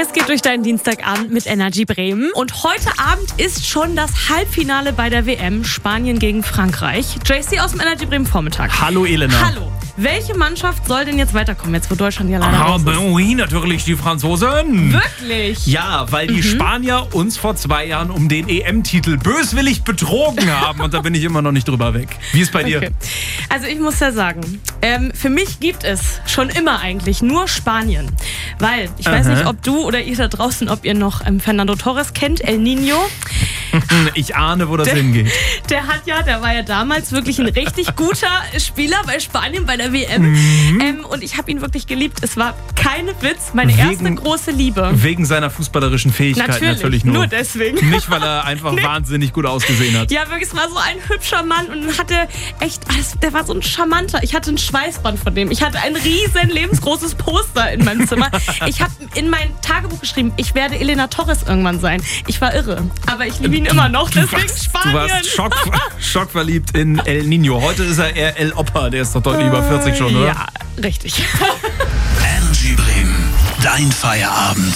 Es geht durch deinen Dienstagabend mit Energy Bremen. Und heute Abend ist schon das Halbfinale bei der WM. Spanien gegen Frankreich. JC aus dem Energy Bremen Vormittag. Hallo Elena. Hallo. Welche Mannschaft soll denn jetzt weiterkommen, jetzt wo Deutschland ja leider raus ist? Oui, natürlich die Franzosen. Wirklich? Ja, weil die Spanier uns vor 2 Jahren um den EM-Titel böswillig betrogen haben. Und da bin ich immer noch nicht drüber weg. Wie ist bei dir? Okay. Also ich muss ja sagen, für mich gibt es schon immer eigentlich nur Spanien. Weil, ich weiß nicht, ob du oder ihr da draußen, ob ihr noch Fernando Torres kennt, El Niño. Ich ahne, wo das hingeht. Der war ja damals wirklich ein richtig guter Spieler bei Spanien bei der WM. Und ich habe ihn wirklich geliebt. Es war kein Witz, meine erste große Liebe. Wegen seiner fußballerischen Fähigkeiten natürlich nur. Nur deswegen. Nicht, weil er einfach wahnsinnig gut ausgesehen hat. Ja, wirklich, es war so ein hübscher Mann und hatte echt, der war so ein charmanter. Ich hatte ein Schweißband von dem. Ich hatte ein riesen lebensgroßes Poster in meinem Zimmer. Ich habe in mein Tagebuch geschrieben, ich werde Elena Torres irgendwann sein. Ich war irre, aber ich liebe ihn immer noch, deswegen Spanien. Du warst schockverliebt in El Niño. Heute ist er eher El Opa, der ist doch deutlich über 40 schon, oder? Ja, richtig. Energy Bremen, dein Feierabend.